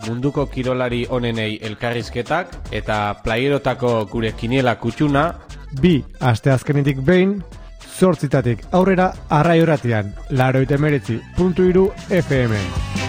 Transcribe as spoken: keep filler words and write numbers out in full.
munduko kirolari onenei elkarrizketak eta playerotako gure kiniela kutxuna. Bi asteazkenetik behin, zortzitatik aurrera Arrai Irratian, laurogeita hemeretzi puntu hiru F M.